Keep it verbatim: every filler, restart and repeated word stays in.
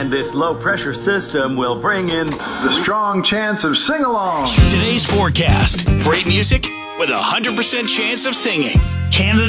And this low-pressure system will bring in the strong chance of sing-along. Today's forecast. Great music with a one hundred percent chance of singing. Canada